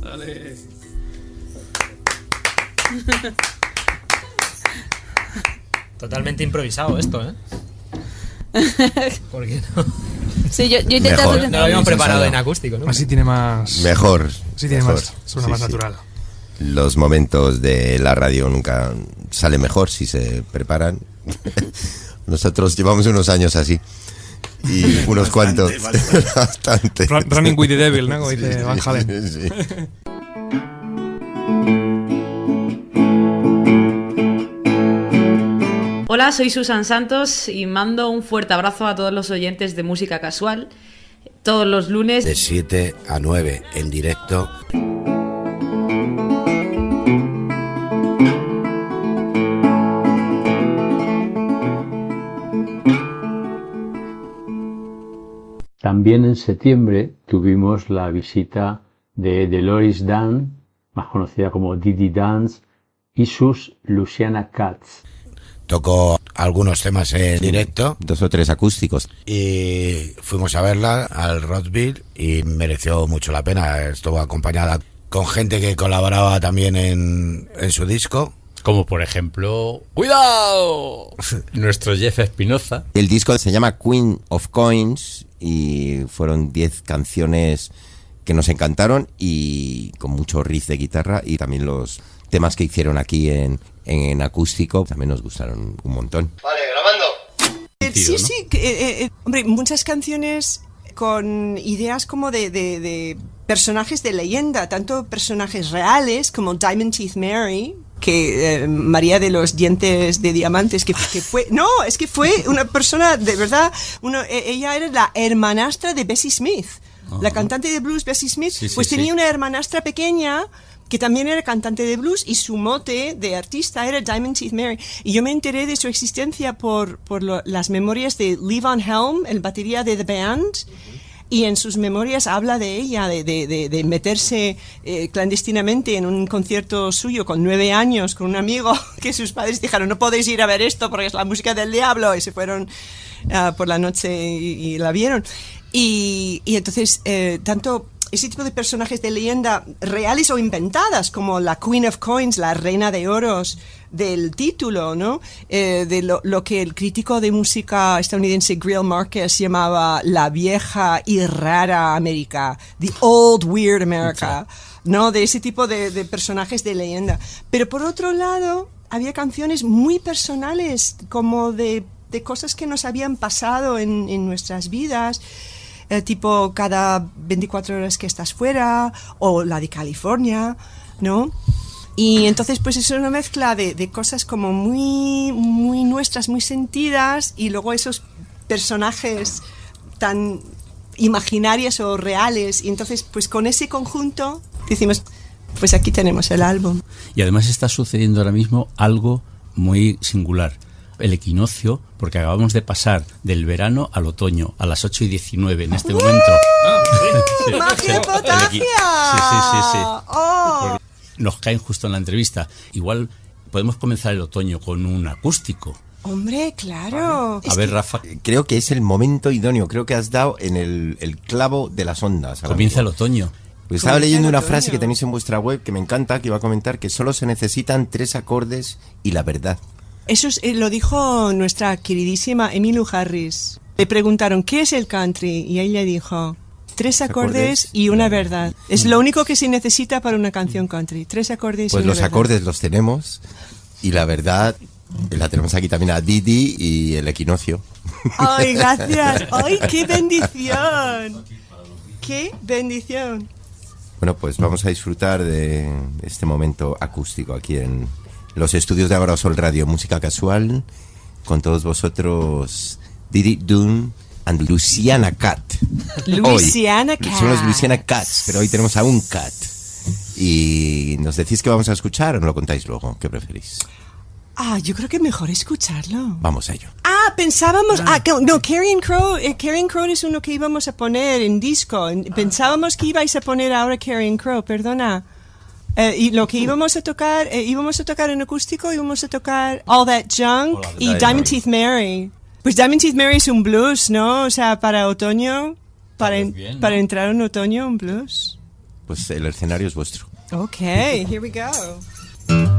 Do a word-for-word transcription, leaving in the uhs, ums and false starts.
Dale. Totalmente improvisado esto, ¿eh? ¿Por qué no? Sí, yo, yo intenté Mejor. hacer... No lo habíamos preparado en acústico, ¿no? Así tiene más... Mejor. Así tiene mejor. más... Suena Sí, más sí. natural. Los momentos de la radio nunca salen mejor si se preparan. Nosotros llevamos unos años así. Y unos cuantos. Bastante. Run- Running with the Devil, ¿no? Como dice Van Halen. Sí. Hola, soy Susan Santos y mando un fuerte abrazo a todos los oyentes de Música Casual. Todos los lunes De siete a nueve en directo. También en septiembre tuvimos la visita de Dolores Dunn, más conocida como Didi Dance, y sus Louisiana Cats. Tocó algunos temas en directo Dos o tres acústicos. y fuimos a verla al Rockville y mereció mucho la pena. Estuvo acompañada con gente que colaboraba también en, en su disco. Como por ejemplo... ¡Cuidado! Nuestro Jeff Espinoza. El disco se llama Queen of Coins y fueron diez canciones que nos encantaron y con mucho riff de guitarra, y también los temas que hicieron aquí en, en acústico también nos gustaron un montón. Vale, grabando. Eh, sí, sí, que, eh, eh, hombre, muchas canciones con ideas como de, de, de personajes de leyenda, tanto personajes reales como Diamond Teeth Mary, que eh, María de los dientes de diamantes, que, que fue, no, es que fue una persona de verdad, uno, eh, ella era la hermanastra de Bessie Smith, uh-huh. La cantante de blues Bessie Smith, Sí, sí, pues tenía sí. una hermanastra pequeña que también era cantante de blues y su mote de artista era Diamond Teeth Mary. Y yo me enteré de su existencia por, por lo, las memorias de Levon Helm, el batería de The Band, uh-huh. Y en sus memorias habla de ella, de, de, de, de meterse eh, clandestinamente en un concierto suyo con nueve años con un amigo, que sus padres dijeron no podéis ir a ver esto porque es la música del diablo, y se fueron uh, por la noche y, y la vieron. Y, y entonces, eh, tanto ese tipo de personajes de leyenda reales o inventadas, como la Queen of Coins, la reina de oros del título, ¿no? Eh, de lo, lo que el crítico de música estadounidense Greil Marcus llamaba la vieja y rara América, the old weird America, ¿no? De ese tipo de, de personajes de leyenda. Pero por otro lado, había canciones muy personales, como de, de cosas que nos habían pasado en, en nuestras vidas. Eh, tipo cada veinticuatro horas que estás fuera, o la de California, ¿no? Y entonces pues es una mezcla de, de cosas como muy, muy nuestras, muy sentidas, y luego esos personajes tan imaginarios o reales, y entonces pues con ese conjunto decimos, pues aquí tenemos el álbum. Y además está sucediendo ahora mismo algo muy singular. El equinoccio, porque acabamos de pasar del verano al otoño, a las ocho y diecinueve en este momento. Ah, sí. ¡Magia potagia! Sí, sí, sí, sí. Oh. Nos caen justo en la entrevista. Igual podemos comenzar el otoño con un acústico. Hombre, claro. A ver, Rafa. Creo que es el momento idóneo, creo que has dado en el, el clavo de las ondas. Comienza el otoño. Pues estaba leyendo una frase que tenéis en vuestra web que me encanta, que iba a comentar, que solo se necesitan tres acordes y la verdad. Eso es, eh, lo dijo nuestra queridísima Emmylou Harris. Le preguntaron, ¿qué es el country? Y ella dijo, tres acordes, acordes y una verdad. Es lo único que se necesita para una canción country. Tres acordes pues y una los verdad. Acordes los tenemos, y la verdad la tenemos aquí también a Didi y el equinoccio. ¡Ay, gracias! ¡Ay, qué bendición! ¡Qué bendición! Bueno, pues vamos a disfrutar de este momento acústico aquí en los estudios de Abrasol Radio, Música Casual, con todos vosotros, Didi Dunn and Louisiana Cat. Louisiana hoy, Cat. Son los Louisiana Cats, pero hoy tenemos a un cat. Y nos decís que vamos a escuchar o nos lo contáis luego, ¿qué preferís? Ah, yo creo que mejor escucharlo. Vamos a ello. Ah, pensábamos... Ah, no, Carrion Crow, eh, Carrion Crow es uno que íbamos a poner en disco. Pensábamos que ibais a poner ahora Carrion Crow, perdona. Eh, y lo que íbamos a tocar, eh, íbamos a tocar en acústico, íbamos a tocar All That Junk All y Diamond Teeth Mary. Pues Diamond Teeth Mary es un blues, ¿no? O sea, para otoño, para, en, para entrar en otoño, un blues. pues el escenario es vuestro. Ok, here we go.